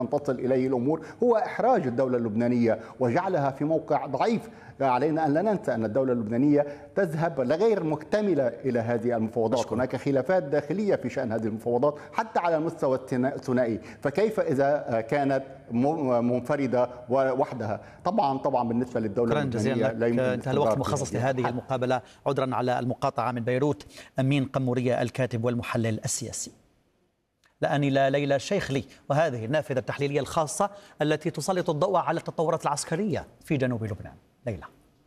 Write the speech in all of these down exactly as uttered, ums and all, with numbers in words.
أن تصل إليه الأمور هو إحراج الدولة اللبنانية وجعلها في موقع ضعيف. علينا أن لا ننسى أن الدولة اللبنانية تذهب غير مكتملة إلى هذه المفاوضات. أشكرا. هناك خلافات داخلية في شأن هذه المفاوضات حتى على المستوى الثنائي، فكيف إذا كانت منفردة وحدها؟ طبعا طبعا بالنسبة للدولة اللبنانية لا يمكن. انتهى الوقت المخصص لهذه المقابلة. عذرا على المقاطعة من بيروت. أمين قمورية الكاتب والمحلل السياسي. لأني لا ليلى شيخلي، وهذه النافذة التحليلية الخاصة التي تسلط الضوء على التطورات العسكرية في جنوب لبنان. ليلى،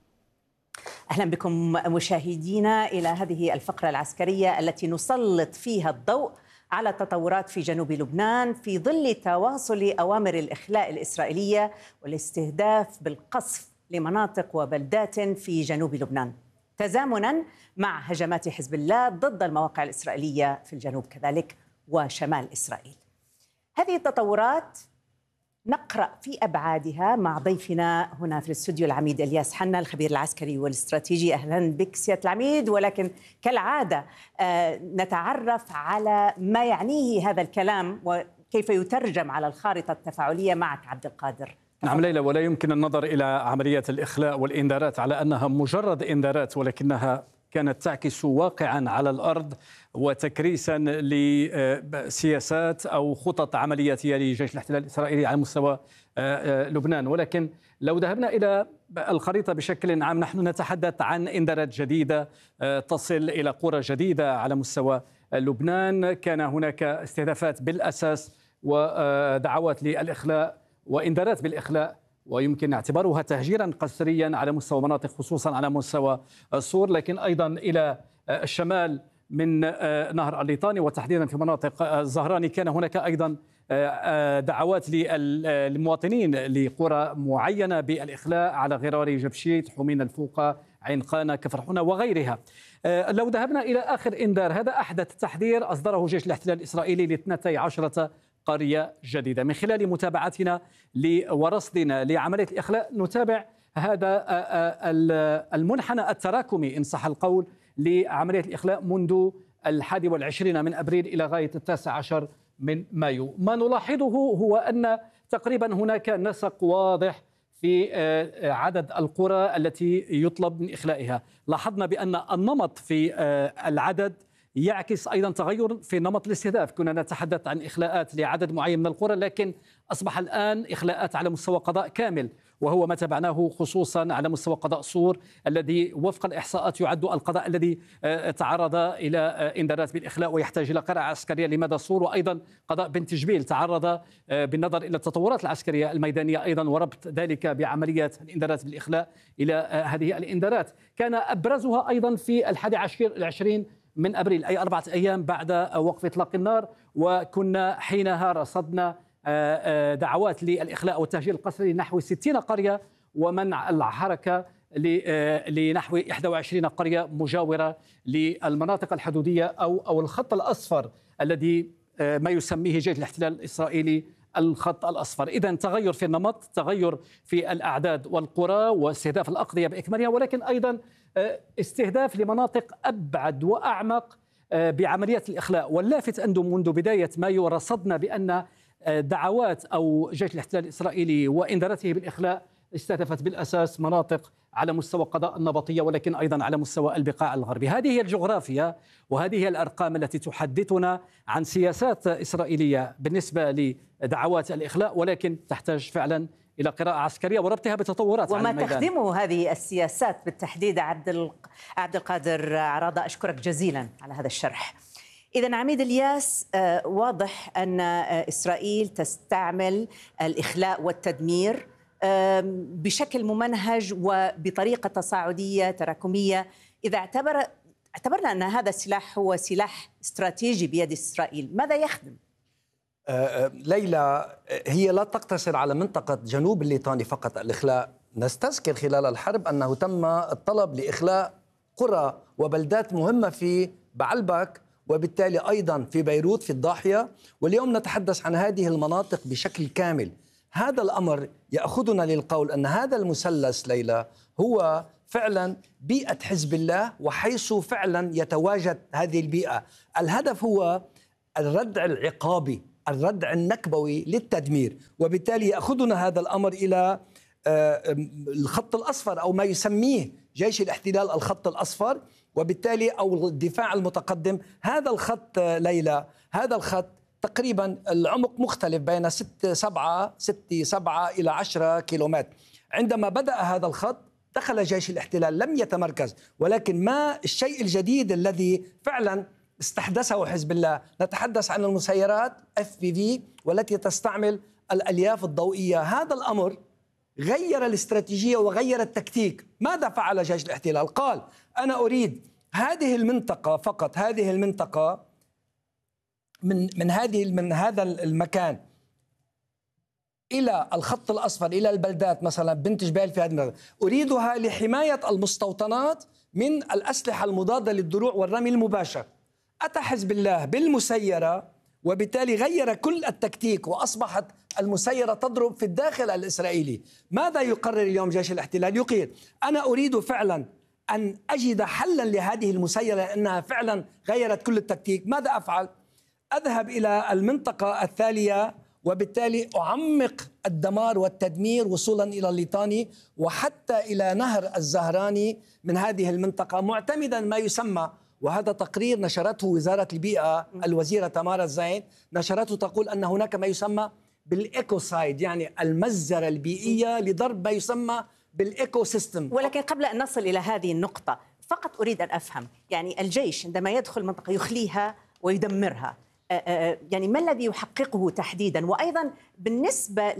أهلا بكم مشاهدينا إلى هذه الفقرة العسكرية التي نسلط فيها الضوء على التطورات في جنوب لبنان في ظل تواصل أوامر الإخلاء الإسرائيلية والاستهداف بالقصف لمناطق وبلدات في جنوب لبنان، تزامنا مع هجمات حزب الله ضد المواقع الإسرائيلية في الجنوب كذلك وشمال إسرائيل. هذه التطورات نقرأ في أبعادها مع ضيفنا هنا في الاستوديو العميد إلياس حنا الخبير العسكري والاستراتيجي. أهلا بك سيادة العميد. ولكن كالعادة نتعرف على ما يعنيه هذا الكلام وكيف يترجم على الخارطة التفاعلية معك عبد القادر. نعم ليلى، ولا يمكن النظر إلى عملية الإخلاء والإنذارات على أنها مجرد إنذارات، ولكنها كانت تعكس واقعا على الأرض وتكريسا لسياسات أو خطط عملياتية لجيش الاحتلال الإسرائيلي على مستوى لبنان. ولكن لو ذهبنا إلى الخريطة بشكل عام، نحن نتحدث عن إنذارات جديدة تصل إلى قرى جديدة على مستوى لبنان. كان هناك استهدافات بالأساس ودعوات للإخلاء وإنذارات بالإخلاء، ويمكن اعتبارها تهجيرا قسريا على مستوى مناطق خصوصا على مستوى الصور، لكن أيضا إلى الشمال من نهر الليطاني وتحديدا في مناطق الزهراني كان هناك أيضا دعوات للمواطنين لقرى معينة بالإخلاء على غرار جبشيت، حمين الفوقة، عين قانا، كفر حنا وغيرها. لو ذهبنا إلى آخر إنذار، هذا أحدث تحذير أصدره جيش الاحتلال الإسرائيلي لاثنتي عشرة قرية جديدة. من خلال متابعتنا ورصدنا لعملية الإخلاء نتابع هذا المنحنى التراكمي إن صح القول لعملية الإخلاء منذ الحادي والعشرين من أبريل إلى غاية التاسع عشر من مايو. ما نلاحظه هو أن تقريبا هناك نسق واضح في عدد القرى التي يطلب من إخلائها. لاحظنا بأن النمط في العدد يعكس أيضا تغير في نمط الاستهداف. كنا نتحدث عن إخلاءات لعدد معين من القرى، لكن أصبح الآن إخلاءات على مستوى قضاء كامل، وهو ما تابعناه خصوصا على مستوى قضاء صور الذي وفق الإحصاءات يعد القضاء الذي تعرض إلى إنذارات بالإخلاء ويحتاج إلى قراءة عسكرية لمدى صور، وأيضا قضاء بنت جبيل تعرض بالنظر إلى التطورات العسكرية الميدانية أيضا وربط ذلك بعمليات الإنذارات بالإخلاء إلى هذه الإنذارات. كان أبرزها أيضا في الحادي عشرين من أبريل، أي أربعة أيام بعد وقف إطلاق النار، وكنا حينها رصدنا دعوات للإخلاء والتهجير القسري لنحو ستين قرية ومنع الحركة لنحو إحدى وعشرين قرية مجاورة للمناطق الحدودية أو أو الخط الأصفر الذي ما يسميه جيش الاحتلال الإسرائيلي الخط الأصفر. إذن تغير في النمط، تغير في الأعداد والقرى واستهداف الأقضية بإكملها، ولكن أيضا استهداف لمناطق أبعد وأعمق بعمليات الإخلاء. واللافت أنه منذ بداية مايو رصدنا بأن دعوات أو جيش الاحتلال الإسرائيلي وإنذارته بالإخلاء استهدفت بالأساس مناطق على مستوى قضاء النبطية، ولكن أيضا على مستوى البقاع الغربي. هذه هي الجغرافيا وهذه هي الأرقام التي تحدثنا عن سياسات إسرائيلية بالنسبة لدعوات الإخلاء، ولكن تحتاج فعلا إلى قراءة عسكرية وربطها بتطورات وما تخدمه هذه السياسات بالتحديد. عبد عبد القادر عراضة، أشكرك جزيلا على هذا الشرح. إذن عميد إلياس، واضح أن إسرائيل تستعمل الإخلاء والتدمير بشكل ممنهج وبطريقة تصاعدية تراكمية. إذا اعتبر اعتبرنا أن هذا السلاح هو سلاح استراتيجي بيد إسرائيل، ماذا يخدم؟ ليلى، هي لا تقتصر على منطقة جنوب الليطاني فقط الإخلاء. نستذكر خلال الحرب أنه تم الطلب لإخلاء قرى وبلدات مهمة في بعلبك وبالتالي أيضا في بيروت في الضاحية، واليوم نتحدث عن هذه المناطق بشكل كامل. هذا الأمر يأخذنا للقول أن هذا المثلث ليلى هو فعلا بيئة حزب الله، وحيث فعلا يتواجد هذه البيئة الهدف هو الردع العقابي الردع النكبوي للتدمير، وبالتالي يأخذنا هذا الأمر إلى الخط الأصفر أو ما يسميه جيش الاحتلال الخط الأصفر، وبالتالي أو الدفاع المتقدم. هذا الخط ليلى، هذا الخط تقريبا العمق مختلف بين ستة سبعة ستة سبعة إلى عشرة كيلومتر. عندما بدأ هذا الخط دخل جيش الاحتلال، لم يتمركز، ولكن ما الشيء الجديد الذي فعلا استحدثه حزب الله؟ نتحدث عن المسيرات إف بي في والتي تستعمل الألياف الضوئية. هذا الأمر غير الاستراتيجية وغير التكتيك. ماذا فعل جيش الاحتلال؟ قال أنا أريد هذه المنطقة فقط، هذه المنطقة من من هذه من هذا المكان إلى الخط الأصفر، إلى البلدات مثلا بنت جبال في هذه المنطقة، أريدها لحماية المستوطنات من الأسلحة المضادة للدروع والرمي المباشر. أتى حزب الله بالمسيرة، وبالتالي غير كل التكتيك، وأصبحت المسيرة تضرب في الداخل الإسرائيلي. ماذا يقرر اليوم جيش الاحتلال؟ يقول أنا أريد فعلا أن أجد حلا لهذه المسيرة لأنها فعلا غيرت كل التكتيك. ماذا أفعل؟ أذهب إلى المنطقة الثانية، وبالتالي أعمق الدمار والتدمير وصولا إلى الليطاني وحتى إلى نهر الزهراني من هذه المنطقة، معتمدا ما يسمى، وهذا تقرير نشرته وزارة البيئة الوزيرة تمارا الزين، نشرته تقول أن هناك ما يسمى بالإيكوسايد، يعني المجزرة البيئية لضرب ما يسمى بالإيكو سيستم. ولكن قبل أن نصل إلى هذه النقطة فقط أريد أن أفهم، يعني الجيش عندما يدخل منطقة يخليها ويدمرها، يعني ما الذي يحققه تحديدا؟ وأيضا بالنسبة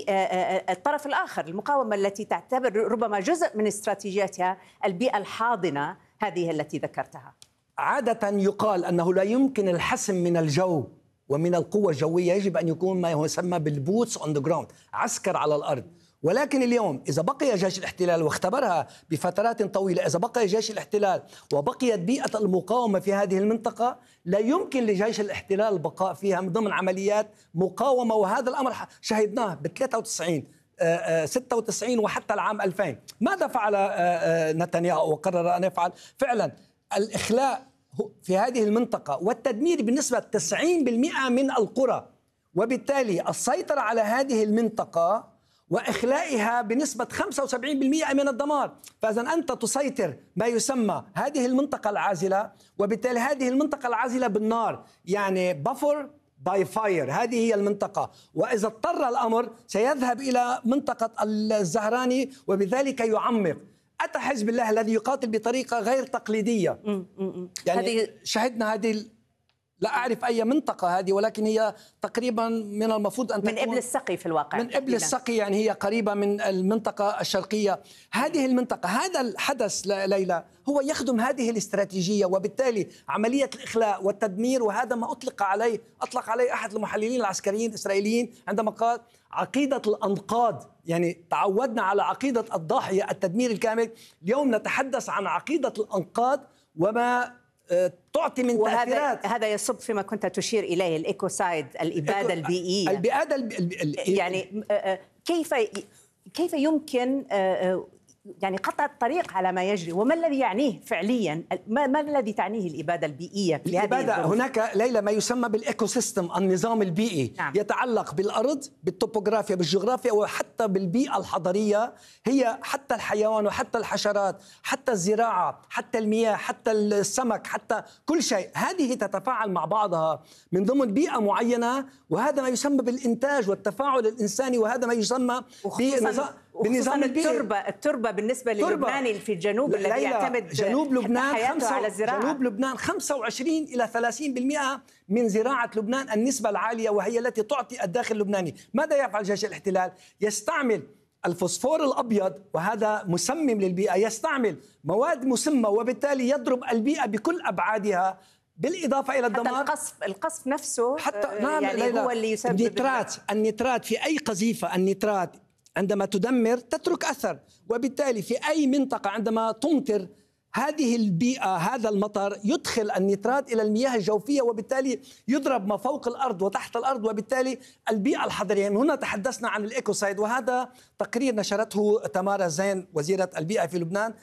للطرف الآخر، المقاومة التي تعتبر ربما جزء من استراتيجيتها البيئة الحاضنة هذه التي ذكرتها. عادة يقال أنه لا يمكن الحسم من الجو ومن القوة الجوية، يجب أن يكون ما يسمى بالبوتس أون ذا جراوند، عسكر على الأرض. ولكن اليوم إذا بقي جيش الاحتلال، واختبرها بفترات طويلة، إذا بقي جيش الاحتلال وبقيت بيئة المقاومة في هذه المنطقة، لا يمكن لجيش الاحتلال البقاء فيها من ضمن عمليات مقاومة. وهذا الأمر شهدناه ب ثلاثة وتسعين ستة وتسعين وحتى العام ألفين. ماذا فعل نتنياهو وقرر أن يفعل؟ فعلا الإخلاء في هذه المنطقة والتدمير بنسبة تسعين بالمئة من القرى، وبالتالي السيطرة على هذه المنطقة وإخلائها بنسبة خمسة وسبعين بالمئة من الدمار. فإذا أنت تسيطر ما يسمى هذه المنطقة العازلة، وبالتالي هذه المنطقة العازلة بالنار، يعني بفر باي فاير، هذه هي المنطقة. وإذا اضطر الأمر سيذهب إلى منطقة الزهراني وبذلك يعمق. أتى حزب الله الذي يقاتل بطريقة غير تقليدية. يعني شهدنا هذه، لا أعرف أي منطقة هذه، ولكن هي تقريبا من المفروض أن تكون من إبل السقي في الواقع، من إبل السقي، يعني هي قريبة من المنطقة الشرقية. هذه المنطقة، هذا الحدث ليلى هو يخدم هذه الاستراتيجية، وبالتالي عملية الإخلاء والتدمير. وهذا ما أطلق عليه أطلق عليه أحد المحللين العسكريين الإسرائيليين عندما قال عقيدة الأنقاض. يعني تعودنا على عقيدة الضاحية، التدمير الكامل، اليوم نتحدث عن عقيدة الأنقاض وما تعطي من تأثيرات. هذا يصب فيما كنت تشير إليه، الإيكوسايد، الإبادة البيئية. الإبادة البي... يعني كيف كيف يمكن يعني قطع الطريق على ما يجري، وما الذي يعنيه فعليا؟ ما, ما الذي تعنيه الإبادة البيئية في هذه الظروف؟ هناك ليلى ما يسمى بالإيكو سيستم، النظام البيئي. نعم. يتعلق بالأرض، بالتوبوغرافيا، بالجغرافيا، وحتى بالبيئة الحضرية، هي حتى الحيوان وحتى الحشرات، حتى الزراعة، حتى المياه، حتى السمك، حتى كل شيء. هذه تتفاعل مع بعضها من ضمن بيئة معينة، وهذا ما يسمى بالإنتاج والتفاعل الإنساني، وهذا ما يسمى بنظام بنظام التربة. التربة بالنسبة للبناني في الجنوب الذي يعتمد جنوب لبنان حياته على الزراعة. جنوب لبنان خمسة وعشرين إلى ثلاثين بالمئة من زراعة لبنان، النسبة العالية، وهي التي تعطي الداخل اللبناني. ماذا يفعل جيش الاحتلال؟ يستعمل الفوسفور الأبيض، وهذا مسمم للبيئة، يستعمل مواد مسمة، وبالتالي يضرب البيئة بكل أبعادها، بالإضافة إلى الدمار. حتى القصف القصف نفسه حتى نعم يعني هو اللي يسبب النيترات. النيترات في أي قذيفة، النيترات عندما تدمر تترك أثر، وبالتالي في أي منطقة عندما تمطر هذه البيئة، هذا المطر يدخل النيترات إلى المياه الجوفية، وبالتالي يضرب ما فوق الأرض وتحت الأرض، وبالتالي البيئة الحضرية. من هنا تحدثنا عن الإيكوسايد، وهذا تقرير نشرته تمارا الزين وزيرة البيئة في لبنان.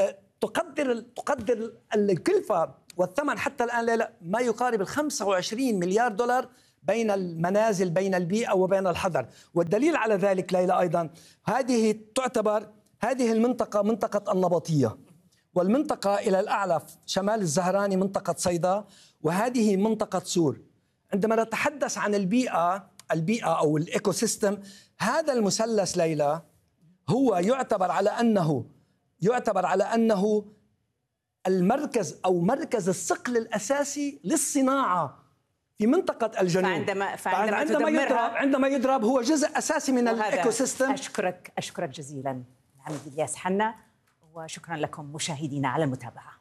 تقدر تقدر الكلفة والثمن حتى الآن لا ما يقارب ال خمسة وعشرين مليار دولار بين المنازل، بين البيئة وبين الحضر. والدليل على ذلك ليلى أيضا هذه تعتبر هذه المنطقة منطقة النبطية، والمنطقة إلى الأعلى شمال الزهراني منطقة صيدا، وهذه منطقة سور. عندما نتحدث عن البيئة البيئة أو الإيكو سيستم، هذا المثلث ليلى هو يعتبر على أنه يعتبر على أنه المركز أو مركز الصقل الأساسي للصناعة في منطقة الجنوب. فعندما فعندما عندما يضرب عندما يضرب هو جزء أساسي من الإيكو سيستم. أشكرك أشكرك جزيلا العميد إلياس حنا، وشكرا لكم مشاهدينا على المتابعة.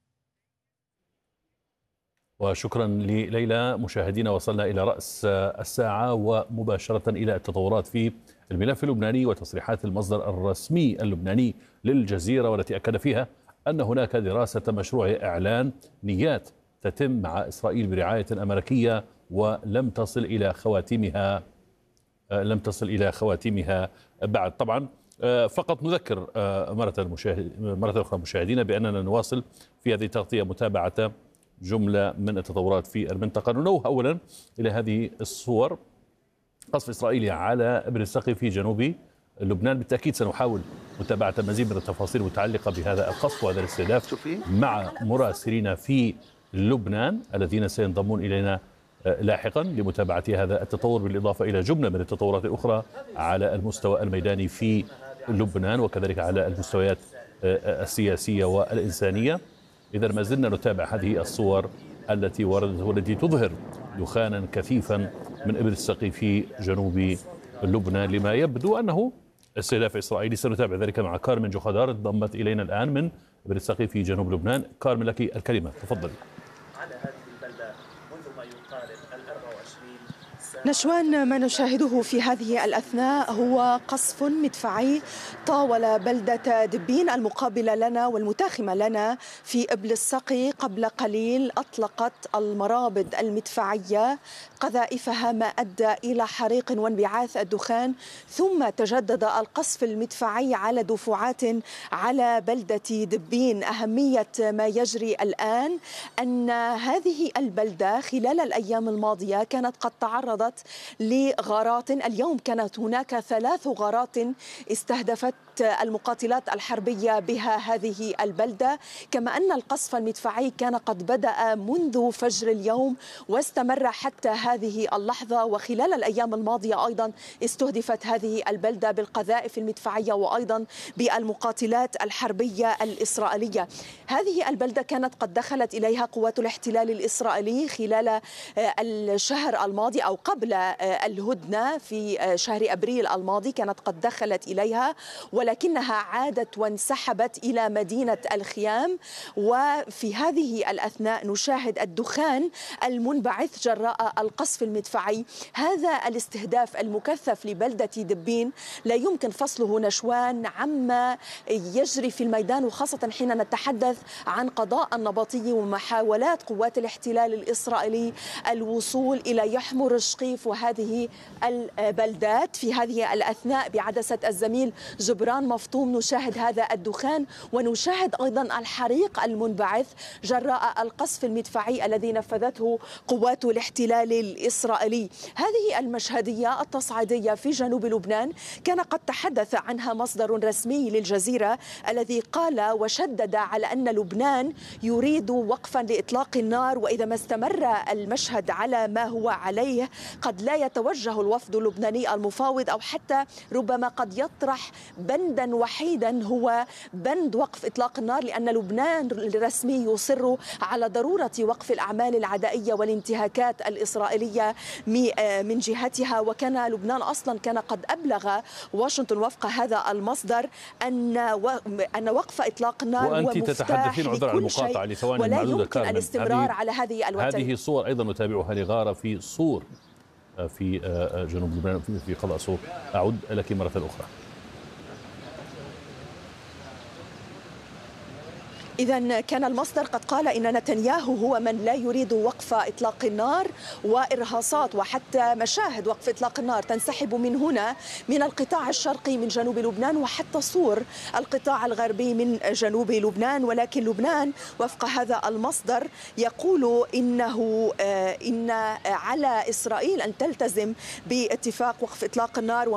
وشكرا لليلى. مشاهدينا، وصلنا إلى رأس الساعة ومباشرة إلى التطورات في الملف اللبناني وتصريحات المصدر الرسمي اللبناني للجزيرة، والتي أكد فيها أن هناك دراسة مشروع إعلان نيات تتم مع إسرائيل برعاية أمريكية ولم تصل إلى خواتيمها لم تصل إلى خواتيمها بعد. طبعا فقط نذكر مرة المشاهد مرة أخرى مشاهدينا بأننا نواصل في هذه التغطية متابعة جملة من التطورات في المنطقة. ننوه أولا إلى هذه الصور: قصف إسرائيلي على إبر السقي في جنوب لبنان. بالتأكيد سنحاول متابعة المزيد من التفاصيل المتعلقة بهذا القصف وهذا الاستهداف مع مراسلين في لبنان الذين سينضمون إلينا لاحقا لمتابعة هذا التطور، بالإضافة إلى جملة من التطورات الأخرى على المستوى الميداني في لبنان وكذلك على المستويات السياسية والإنسانية. إذا ما زلنا نتابع هذه الصور التي وردت والتي تظهر دخانا كثيفا من إبر السقي في جنوب لبنان، لما يبدو أنه استهداف إسرائيلي. سنتابع ذلك مع كارمن جوخدار انضمت إلينا الآن من إبر السقي في جنوب لبنان. كارمن، لك الكلمة، تفضل. على هذه البلدة منذ ما يقارب الأربع وعشرين ساعة. نشوان، ما نشاهده في هذه الأثناء هو قصف مدفعي طاول بلدة دبين المقابلة لنا والمتاخمة لنا في إبل السقي. قبل قليل أطلقت المرابط المدفعية قذائفها، ما أدى إلى حريق وانبعاث الدخان، ثم تجدد القصف المدفعي على دفعات على بلدة دبين. أهمية ما يجري الآن أن هذه البلدة خلال الأيام الماضية كانت قد تعرضت لغارات. اليوم كانت هناك ثلاث غارات استهدفت المقاتلات الحربية بها هذه البلدة، كما أن القصف المدفعي كان قد بدأ منذ فجر اليوم واستمر حتى هذه اللحظة. وخلال الأيام الماضية أيضا استهدفت هذه البلدة بالقذائف المدفعية وأيضا بالمقاتلات الحربية الإسرائيلية. هذه البلدة كانت قد دخلت إليها قوات الاحتلال الإسرائيلي خلال الشهر الماضي أو قبل الهدنة في شهر أبريل الماضي، كانت قد دخلت إليها ولكنها عادت وانسحبت إلى مدينة الخيام. وفي هذه الأثناء نشاهد الدخان المنبعث جراء القصف المدفعي. هذا الاستهداف المكثف لبلدة دبين لا يمكن فصله نشوان عما يجري في الميدان، وخاصة حين نتحدث عن قضاء النبطي ومحاولات قوات الاحتلال الإسرائيلي الوصول إلى يحمر الشقيف وهذه البلدات. في هذه الأثناء بعدسة الزميل جبران مفطوم نشاهد هذا الدخان ونشاهد أيضا الحريق المنبعث جراء القصف المدفعي الذي نفذته قوات الاحتلال الإسرائيلي. هذه المشهدية التصعيدية في جنوب لبنان كان قد تحدث عنها مصدر رسمي للجزيرة الذي قال وشدد على أن لبنان يريد وقفا لإطلاق النار، وإذا ما استمر المشهد على ما هو عليه قد لا يتوجه الوفد اللبناني المفاوض أو حتى ربما قد يطرح بندا وحيدا هو بند وقف إطلاق النار، لأن لبنان الرسمي يصر على ضرورة وقف الأعمال العدائية والانتهاكات الإسرائيلية من جهتها. وكان لبنان أصلا كان قد أبلغ واشنطن وفق هذا المصدر أن أن وقف إطلاق النار هو وأنت تتحدثين عذر عن المقاطعة لثواني ولا معدودة يمكن الاستمرار على هذه الوتيرة. هذه الصور أيضا نتابعها لغارة في صور في جنوب لبنان في قضاء صور. أعود لك مرة أخرى. إذا كان المصدر قد قال إن نتنياهو هو من لا يريد وقف إطلاق النار، وإرهاصات وحتى مشاهد وقف إطلاق النار تنسحب من هنا من القطاع الشرقي من جنوب لبنان وحتى صور القطاع الغربي من جنوب لبنان. ولكن لبنان وفق هذا المصدر يقول إنه إن على إسرائيل أن تلتزم باتفاق وقف إطلاق النار